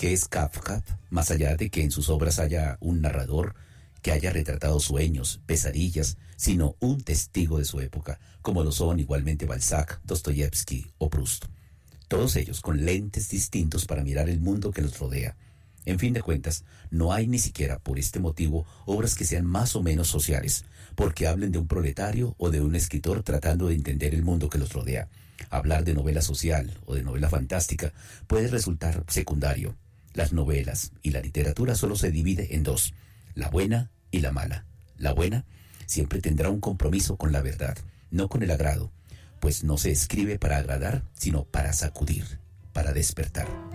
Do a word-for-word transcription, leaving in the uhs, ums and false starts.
¿Qué es Kafka? Más allá de que en sus obras haya un narrador que haya retratado sueños, pesadillas, sino un testigo de su época, como lo son igualmente Balzac, Dostoyevsky o Proust. Todos ellos con lentes distintos para mirar el mundo que los rodea. En fin de cuentas, no hay ni siquiera por este motivo obras que sean más o menos sociales, porque hablen de un proletario o de un escritor tratando de entender el mundo que los rodea. Hablar de novela social o de novela fantástica puede resultar secundario. Las novelas y la literatura solo se divide en dos, la buena y la mala. La buena siempre tendrá un compromiso con la verdad, no con el agrado, pues no se escribe para agradar, sino para sacudir, para despertar.